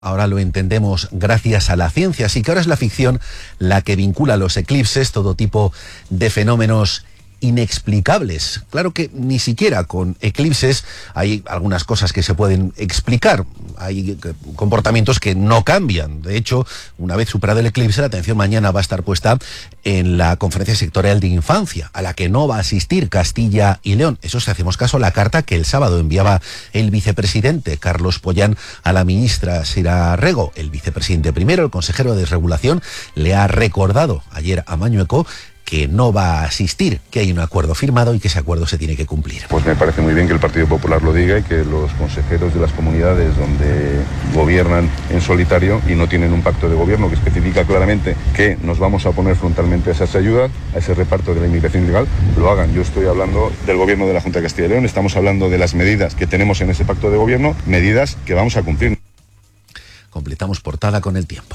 Ahora lo entendemos gracias a la ciencia, así que ahora es la ficción la que vincula los eclipses, todo tipo de fenómenos inexplicables. Claro que ni siquiera con eclipses hay algunas cosas que se pueden explicar. Hay comportamientos que no cambian. De hecho, una vez superado el eclipse, la atención mañana va a estar puesta en la conferencia sectorial de infancia, a la que no va a asistir Castilla y León. Eso si hacemos caso a la carta que el sábado enviaba el vicepresidente Carlos Pollán a la ministra Sira Rego. El vicepresidente primero, el consejero de Desregulación, le ha recordado ayer a Mañueco que no va a asistir, que hay un acuerdo firmado y que ese acuerdo se tiene que cumplir. Pues me parece muy bien que el Partido Popular lo diga y que los consejeros de las comunidades donde gobiernan en solitario y no tienen un pacto de gobierno que especifica claramente que nos vamos a oponer frontalmente a esas ayudas, a ese reparto de la inmigración ilegal, lo hagan. Yo estoy hablando del gobierno de la Junta de Castilla y León, estamos hablando de las medidas que tenemos en ese pacto de gobierno, medidas que vamos a cumplir. Completamos portada con el tiempo.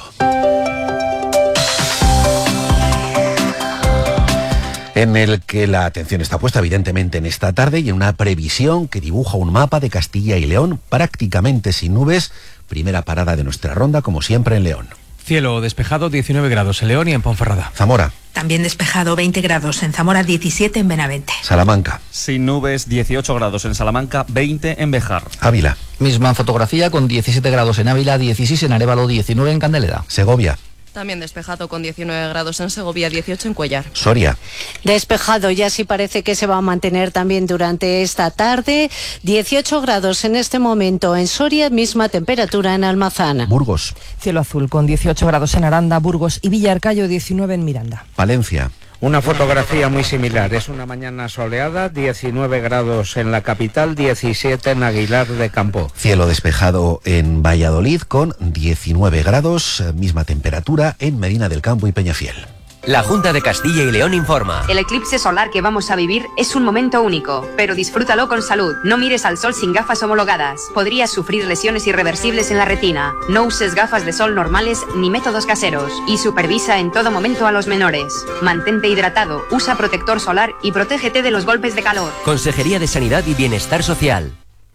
En el que la atención está puesta evidentemente en esta tarde y en una previsión que dibuja un mapa de Castilla y León prácticamente sin nubes. Primera parada de nuestra ronda, como siempre, en León. Cielo despejado, 19 grados en León y en Ponferrada. Zamora. También despejado, 20 grados en Zamora, 17 en Benavente. Salamanca. Sin nubes, 18 grados en Salamanca, 20 en Béjar. Ávila. Misma fotografía con 17 grados en Ávila, 16 en Arévalo, 19 en Candeleda. Segovia. También despejado con 19 grados en Segovia, 18 en Cuéllar. Soria. Despejado, y así parece que se va a mantener también durante esta tarde. 18 grados en este momento en Soria, misma temperatura en Almazán. Burgos. Cielo azul con 18 grados en Aranda, Burgos y Villarcayo, 19 en Miranda. Valencia. Una fotografía muy similar, es una mañana soleada, 19 grados en la capital, 17 en Aguilar de Campo. Cielo despejado en Valladolid con 19 grados, misma temperatura en Medina del Campo y Peñafiel. La Junta de Castilla y León informa. El eclipse solar que vamos a vivir es un momento único, pero disfrútalo con salud. No mires al sol sin gafas homologadas. Podrías sufrir lesiones irreversibles en la retina. No uses gafas de sol normales ni métodos caseros. Y supervisa en todo momento a los menores. Mantente hidratado, usa protector solar y protégete de los golpes de calor. Consejería de Sanidad y Bienestar Social.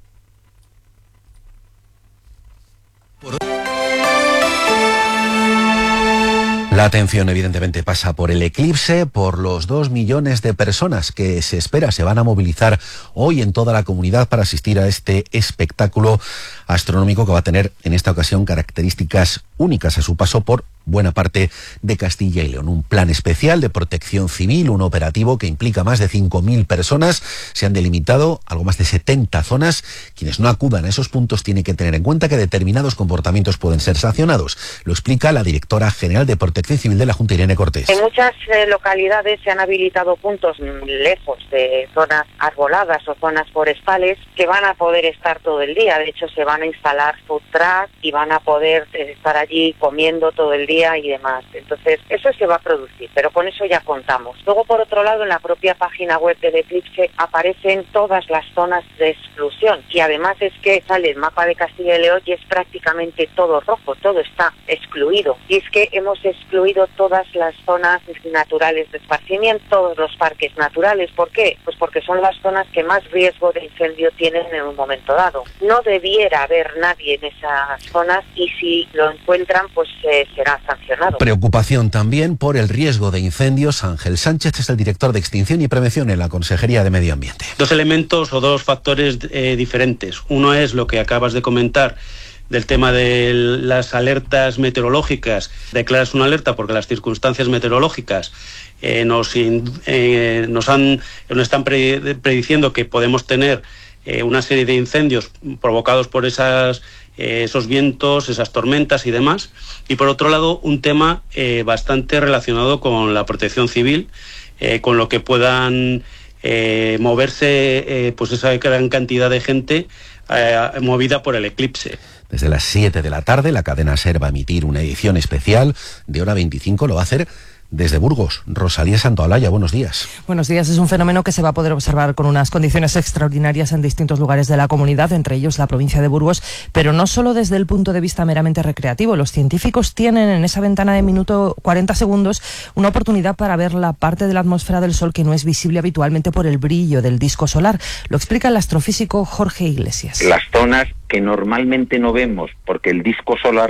La atención evidentemente pasa por el eclipse, por los 2 millones de personas que se espera se van a movilizar hoy en toda la comunidad para asistir a este espectáculo astronómico que va a tener en esta ocasión características únicas a su paso por buena parte de Castilla y León. Un plan especial de protección civil, un operativo que implica más de 5.000 personas. Se han delimitado algo más de 70 zonas. Quienes no acudan a esos puntos tienen que tener en cuenta que determinados comportamientos pueden ser sancionados. Lo explica la directora general de Protección Civil de la Junta, Irene Cortés. En muchas localidades se han habilitado puntos lejos de zonas arboladas o zonas forestales que van a poder estar todo el día. De hecho, se van a instalar food trucks y van a poder estar allí comiendo todo el día y demás. Entonces, eso se va a producir, pero con eso ya contamos. Luego, por otro lado, en la propia página web del eclipse aparecen todas las zonas de exclusión y además es que sale el mapa de Castilla y León y es prácticamente todo rojo, todo está excluido. Y es que hemos excluido todas las zonas naturales de esparcimiento, todos los parques naturales. ¿Por qué? Pues porque son las zonas que más riesgo de incendio tienen en un momento dado. No debiera haber nadie en esas zonas y si lo encuentran, pues será sancionado. Preocupación también por el riesgo de incendios. Ángel Sánchez es el director de Extinción y Prevención en la Consejería de Medio Ambiente. Dos elementos o dos factores diferentes. Uno es lo que acabas de comentar del tema de las alertas meteorológicas. Declaras una alerta porque las circunstancias meteorológicas nos están prediciendo que podemos tener una serie de incendios provocados por esos vientos, esas tormentas y demás. Y por otro lado, un tema bastante relacionado con la protección civil, con lo que puedan moverse pues esa gran cantidad de gente movida por el eclipse. Desde las 7 de la tarde la cadena SER va a emitir una edición especial de hora 25, lo va a hacer desde Burgos. Rosalía Santaolalla, buenos días. Buenos días. Es un fenómeno que se va a poder observar con unas condiciones extraordinarias en distintos lugares de la comunidad, entre ellos la provincia de Burgos, pero no solo desde el punto de vista meramente recreativo. Los científicos tienen en esa ventana de minuto 40 segundos una oportunidad para ver la parte de la atmósfera del Sol que no es visible habitualmente por el brillo del disco solar. Lo explica el astrofísico Jorge Iglesias. Las zonas que normalmente no vemos porque el disco solar